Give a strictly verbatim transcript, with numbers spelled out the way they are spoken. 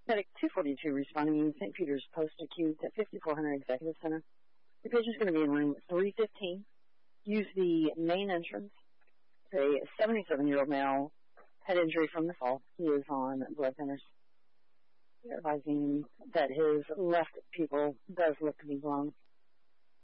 Medic two forty-two responding in Saint Peter's post-acute at fifty-four hundred Executive Center. The patient's going to be in room three fifteen. Use the main entrance. It's a seventy-seven-year-old male, head injury from the fall. He is on blood thinners. Advising that his left pupil does look to be blown.